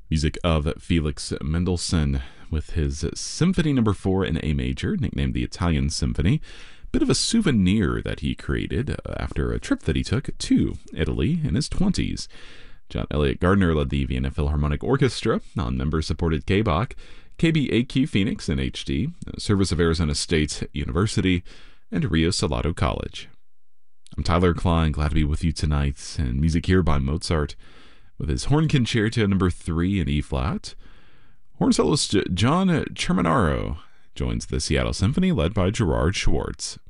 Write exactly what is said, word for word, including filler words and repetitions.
Music of Felix Mendelssohn with his Symphony Number Four in A major, nicknamed the Italian Symphony. Bit of a souvenir that he created after a trip that he took to Italy in his twenties. John Elliott Gardner led the Vienna Philharmonic Orchestra on member-supported K B A C, K B A Q Phoenix in H D, Service of Arizona State University, and Rio Salado College. I'm Tyler Klein, glad to be with you tonight, and music here by Mozart with his Horn Concerto Number Three in E-flat. Horn soloist John Cerminaro joins the Seattle Symphony, led by Gerard Schwartz.